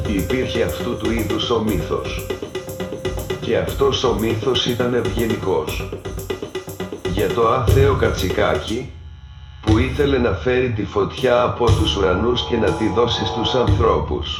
Υπήρχε αυτού του είδους ο μύθος. Και αυτός ο μύθος ήταν ευγενικός. Για το άθεο κατσικάκι, που ήθελε να φέρει τη φωτιά από τους ουρανούς και να τη δώσει στους ανθρώπους.